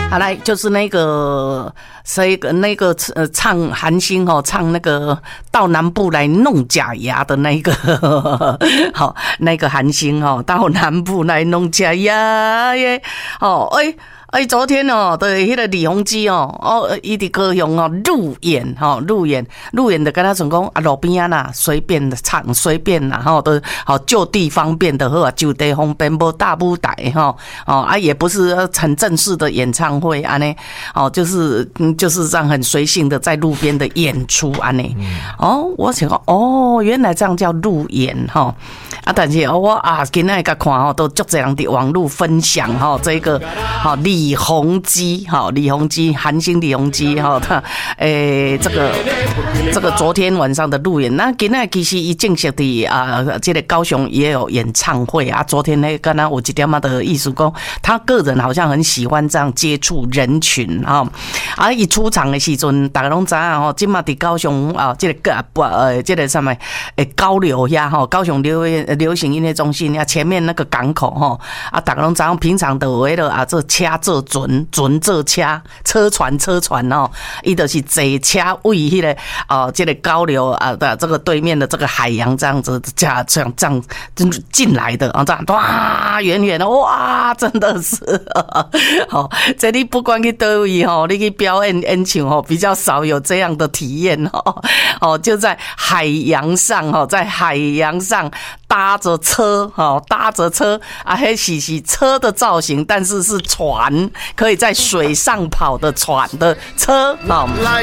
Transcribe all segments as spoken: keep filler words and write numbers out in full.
好来，就是那个谁个那个呃唱韩星哦，唱那个到南部来弄假牙的那个，好那个韩星哦，到南部来弄假牙耶，哦哎。哎，昨天哦，的迄个李弘基哦，哦，伊伫高雄哦路演吼，路演路演的跟他总讲啊，路边啊啦，随便的唱，随便啦吼，都好就地方便的好啊，就地方便无大舞台吼，哦啊，也不是很正式的演唱会安尼，哦，就是嗯，就是这样很随性的在路边的演出安尼，哦，我想讲哦，原来这样叫路演哈，啊，但是我啊今仔个看吼，都足侪人伫网络分享吼，这个好李。李弘基，好，李弘基，韩星李弘基，哈，他，诶，这个，这个昨天晚上的路演，那今天其实伊正式的啊，这个高雄也有演唱会啊。昨天呢，刚刚有一点嘛的意思讲，他个人好像很喜欢这样接触人群啊。啊，一出场的时阵，大家拢知影吼，今嘛伫高雄啊，这个不呃，这个什么诶高流呀，哈，高雄流流行音乐中心呀，前面那个港口哈，啊，大家拢知影平常的为了啊，这车。做船船做车车船车船哦，伊就是坐车为迄个哦，这个高流啊的这个对面的这个海洋这样子这样这样这样进来的啊，这样哇远远的哇，真的是好，这里不管去哪位吼，你去表演演唱吼，比较少有这样的体验哦哦，就在海洋上哦，在海洋上搭着车哦，搭着车啊，嘿是是车的造型，但是是船。可以在水上跑的船的车，好，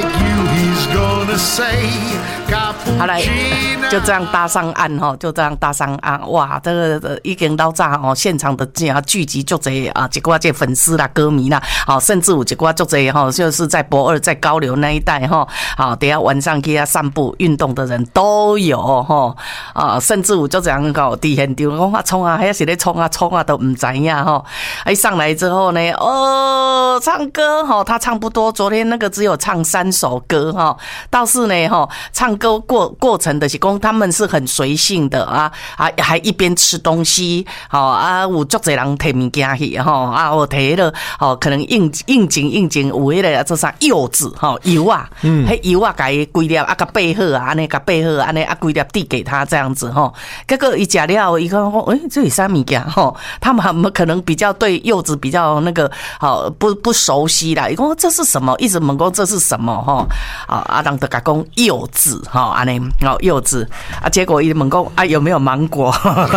好来，就这样搭上岸哈，就这样搭上岸，哇，这个已经到炸哦，现场的聚集就这啊，一挂这粉丝啦、歌迷啦，好，甚至有一挂就这哈，就是在博二、在高流那一带哈，好，等下晚上去啊散步运动的人都有哈，啊，甚至有就这样搞底现场讲啊冲啊，还是咧冲啊冲啊都唔知呀哈，一上来之后呢。哦，唱歌哈，他唱不多，昨天那个只有唱三首歌哈，倒是呢哈，唱歌过过程的是讲他们是很随性的啊啊，还一边吃东西，好啊，有足侪人摕物件去哈啊，我摕了哦，可能应应景应景有迄个做啥柚子哈油啊，嗯，迄油啊，甲伊规粒啊，甲备好啊，安尼甲备好安尼啊，规粒递给他这样子哈，结果伊食了，伊讲诶，这是啥物件哈？他们很可能比较对柚子比较那个。好不不熟悉啦，伊讲这是什么？一直问讲这是什么哈？啊啊，人就甲讲柚子哈，安尼哦柚子啊，结果伊问讲啊有没有芒果？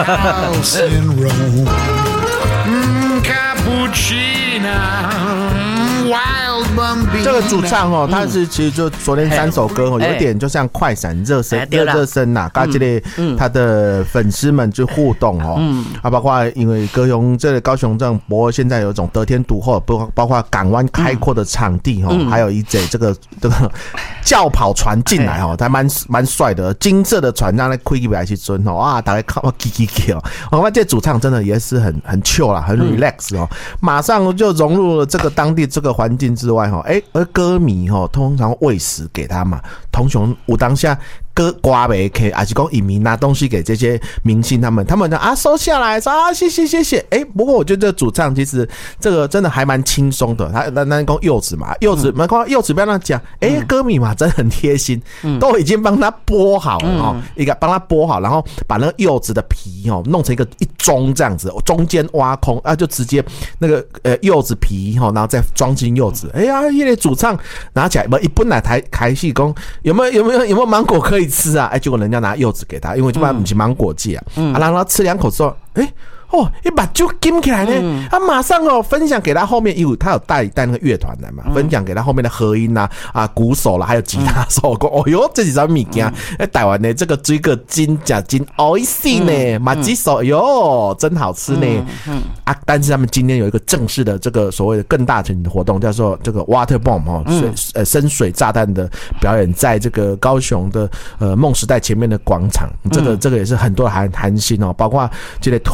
这个主唱哦，他是其实就昨天三首歌哦，有点就像快闪热身热热身呐，跟这类他的粉丝们就互动哦，啊，包括因为高雄这个高雄这种博尔现在有一种得天独厚，包包括港湾开阔的场地哦，还有一节这个这个轿跑船进来哦，还蛮蛮帅的，金色的船让那开起来去尊哦，啊，大家看我叽叽叽哦，我看这主唱真的也是很很 chill 啦，很 relax 哦，马上就融入了这个当地这个环境之外哈，哎，而歌迷哈通常喂食给他嘛，通常有当下。歌瓜没可以，还是讲影迷拿东西给这些明星他们，他们呢啊收下来说啊谢谢谢谢，哎、欸，不过我觉得这主唱其实这个真的还蛮轻松的，他那那讲柚子嘛，柚子，没看柚子不要那讲，哎、欸，歌迷嘛真的很贴心，都已经帮他剥好了哦，一个帮他剥好，然后把那个柚子的皮哦弄成一个一中这样子，中间挖空啊，就直接那个呃柚子皮哈，然后再装进柚子，哎呀，因为主唱拿起来，不一本来台台戏讲有没有有没有有没有芒果可以吃啊？哎，结果人家拿柚子给他，因为这边不是芒果季啊，嗯、啊，然后他吃两口之后，哎。哦，一把就金起来呢，嗯、他马上哦分享给他后面，因为他有带带那个乐团来嘛，嗯、分享给他后面的和音啊、啊鼓手啦，还有吉他手，讲、嗯、哦哟，这几张物件，哎、嗯，台湾的这个追个金甲金好吃呢，马吉手哟，真好吃呢，嗯嗯、啊，但是他们今天有一个正式的这个所谓的更大型的活动，叫做这个 Water Bomb 哦，水、嗯、呃深水炸弹的表演，在这个高雄的呃梦时代前面的广场，这个、嗯、这个也是很多韩韩星哦，包括这个 Twice 来。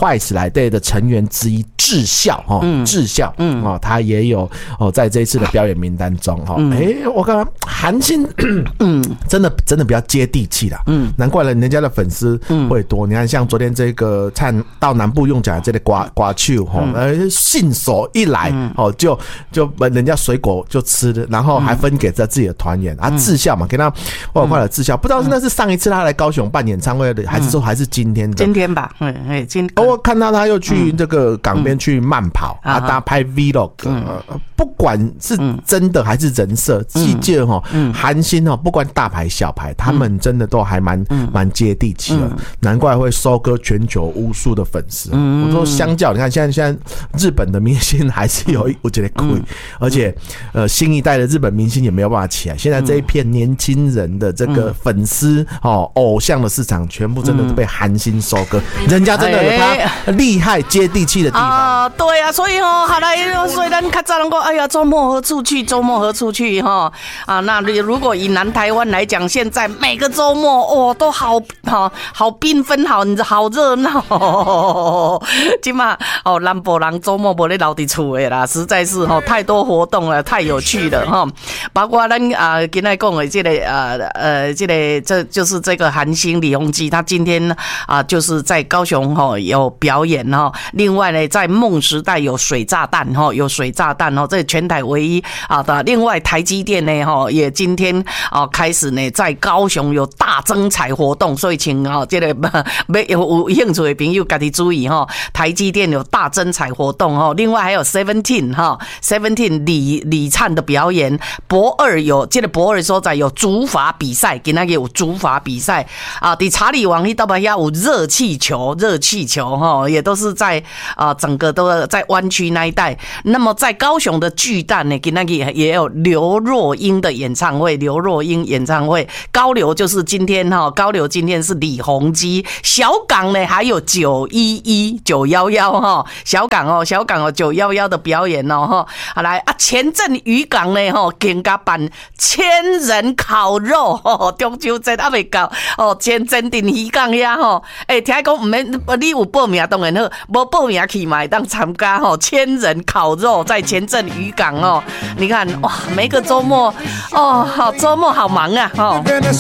海队的成员之一智孝哈，智孝嗯哦，他也有哦在这一次的表演名单中哈。哎、欸，我刚刚韩星嗯真的真的比较接地气啦，嗯，难怪人人家的粉丝会多。你看像昨天这个唱到南部用讲这个瓜瓜球哈，呃信手一来哦就就人家水果就吃了，然后还分给在自己的团员啊智孝嘛，给他我有快乐智孝，不知道那是上一次他来高雄办演唱会的，还是说还是今天的？ 今天吧，嗯嗯，今天我看到他又去这个港边去慢跑啊，他拍 vlog， 不管是真的还是人设，季届哈韩星哦，不管大牌小牌，他们真的都还蛮蛮接地气的，难怪会收割全球无数的粉丝。我说相较，你看现在现在日本的明星还是有我觉得亏，而且呃新一代的日本明星也没有办法起来。现在这一片年轻人的这个粉丝哦偶像的市场，全部真的是被韩星收割。人家真的有他厉害接地气的地方啊，对啊，所以哦，好来，所以咱较早人讲，哎呀，周末何处去？周末何处去？哈啊，那如果以南台湾来讲，现在每个周末哦都好好好缤纷，好好热闹。今嘛哦，南部人周末无咧留伫厝的啦，实在是哦太多活动了，太有趣了哈。包括咱啊，今天讲的这个呃呃，这个这就是这个韩星李弘基，他今天啊就是在高雄哈有表演哈。另外呢，在梦时代有水炸弹哈，有水炸弹哦，这全台唯一啊的。另外台积电呢哈也今天啊开始呢在高雄有大征彩活动，所以请啊这个有有兴趣的朋友自己注意哈，台积电有大征彩活动哈。另外还有 Seventeen 哈 ，Seventeen 李李灿的表演，博二有这个博二所在有竹筏比赛，今天有竹筏比赛啊，在查理王那到边有热气球，热气球哈也都是在啊整个都在湾区那一带。那么在高雄的巨蛋呢，今天也有刘若英的演唱会，刘若英演唱会，高流就是今天哈，高流今天是李弘基，小港呢还有九一一九幺幺哈，小港哦，小港哦九幺幺的表演哦哈，好来啊，前镇渔港呢哈，更加办千人烤肉哦，中秋节还未到哦，前镇镇渔港呀哈，哎，听讲唔免你有报名当然好，无报名去嘛会当参加哈，千人烤肉在前镇渔港哦，你看哇，每个周末哦，好周末好忙啊哦。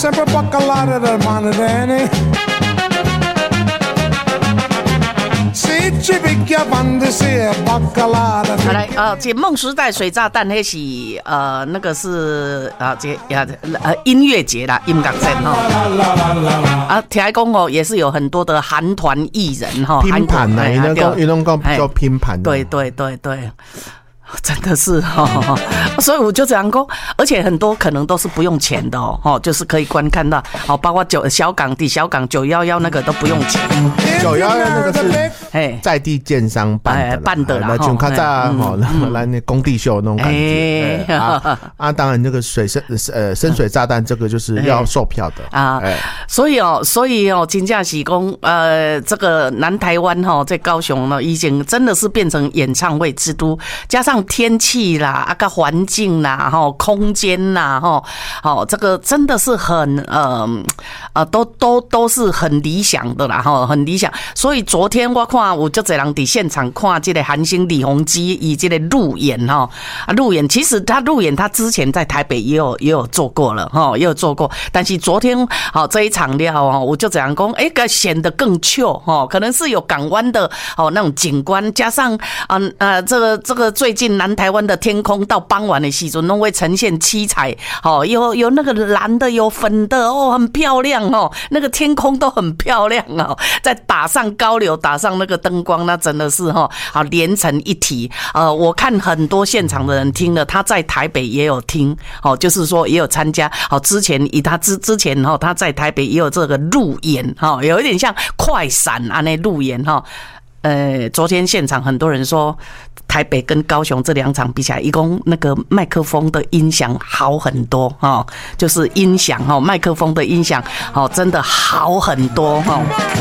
好来啊，这梦时代水炸弹那是呃那个是啊这呀呃音乐节啦，音乐节哈啊，听讲哦也是有很多的韩团艺人哈， 拼盘呐，你能讲你能讲比较拼盘， 对对对对。真的是哦，所以我就这样说，而且很多可能都是不用钱的哦，就是可以观看到，哦，包括九小港底小港九幺幺那个都不用钱， 九幺幺那个是在地建商办的办的啦， 那就看在哈，来那工地秀那种感觉啊啊，当然那个水深呃深水炸弹这个就是要售票的啊， 所以哦，所以哦，真正是讲呃，这个南台湾哈，在高雄呢，已经真的是变成演唱会之都，加上天气啦，啊个环境啦，哈，空间啦，哈，好，这个真的是很呃呃，都都都是很理想的啦，哈，很理想。所以昨天我看有足侪人伫现场看这个韩星李弘基以这个路演哈，啊路演，其实他路演他之前在台北也有也有做过了哈，也有做过，但是昨天好这一场了哦，我就这样讲，哎，个显得更秀哈，可能是有港湾的哦那种景观，加上嗯呃这个这个最近。南台湾的天空到傍晚的时候都会呈现七彩，哦，有有那个蓝的，有粉的，哦，很漂亮哦，那个天空都很漂亮哦，再打上高流，打上那个灯光，那真的是哈，好连成一体。呃，我看很多现场的人听了，他在台北也有听，哦，就是说也有参加，哦，之前以他之之前哈，他在台北也有这个路演，哈，有一点像快闪啊那路演哈。呃，昨天现场很多人说，台北跟高雄这两场比起来，一共那个麦克风的音响好很多哈、哦，就是音响哈，麦克风的音响哦，真的好很多哈。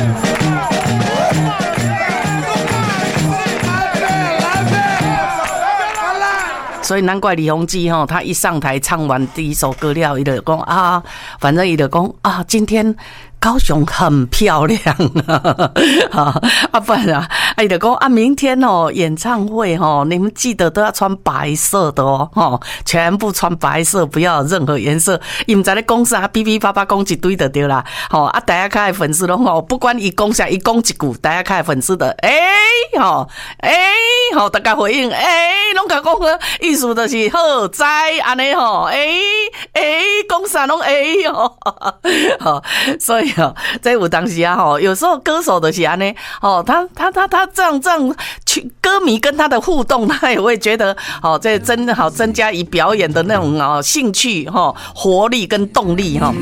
所以难怪李弘基哈，他一上台唱完第一首歌了，他就讲啊，反正他就讲啊，今天高雄很漂亮啊，啊，啊不然啊，哎的讲啊，明天哦演唱会哦，你们记得都要穿白色的哦，哦，全部穿白色，不要有任何颜色。伊唔知咧讲啥，哔哔叭叭讲一堆就对啦。吼啊，大家看的粉丝拢吼，不管伊讲啥，伊讲一句，大家看的粉丝的，诶、欸，吼，诶、欸，吼，大家回应，诶、欸，拢甲讲个意思就是好知安尼吼，诶、欸、诶，讲、欸、啥拢诶吼，吼，所以哦，这有当时啊吼，有时候歌手就是安尼，哦，他他他他这样这样去歌迷跟他的互动，他也会觉得，哦，这真的好增加以表演的那种哦兴趣哈、活力跟动力哈。